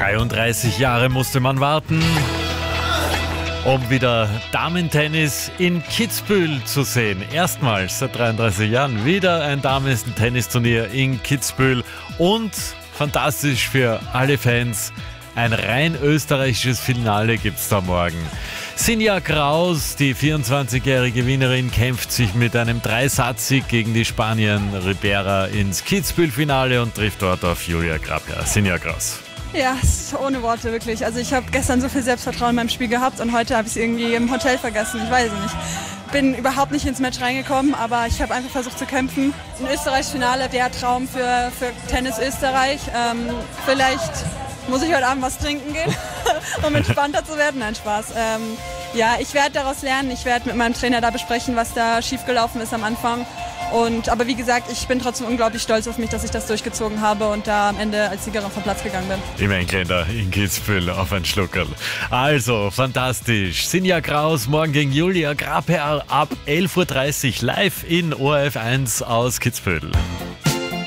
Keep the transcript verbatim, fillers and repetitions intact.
dreiunddreißig Jahre musste man warten, um wieder Damentennis in Kitzbühel zu sehen. Erstmals seit dreiunddreißig Jahren wieder ein Damen-Tennisturnier in Kitzbühel und fantastisch für alle Fans. Ein rein österreichisches Finale gibt's da morgen. Sinja Kraus, die vierundzwanzigjährige Gewinnerin, kämpft sich mit einem Dreisatz-Sieg gegen die Spanierin Ribera ins Kitzbühel-Finale und trifft dort auf Julia Grapper. Sinja Kraus. Ja, ohne Worte, wirklich. Also ich habe gestern so viel Selbstvertrauen in meinem Spiel gehabt und heute habe ich es irgendwie im Hotel vergessen. Ich weiß es nicht. Bin überhaupt nicht ins Match reingekommen, aber ich habe einfach versucht zu kämpfen. Ein österreichisches Finale, der Traum für, für Tennis Österreich. Ähm, vielleicht muss ich heute Abend was trinken gehen, um entspannter zu werden. Nein, Spaß. Ähm, ja, ich werde daraus lernen. Ich werde mit meinem Trainer da besprechen, was da schiefgelaufen ist am Anfang. Und, aber wie gesagt, ich bin trotzdem unglaublich stolz auf mich, dass ich das durchgezogen habe und da am Ende als Siegerin vom Platz gegangen bin. Im Engländer in Kitzbühel auf ein Schluckerl. Also, fantastisch. Sinja Kraus morgen gegen Julia Grapper ab elf Uhr dreißig live in O R F eins aus Kitzbühel.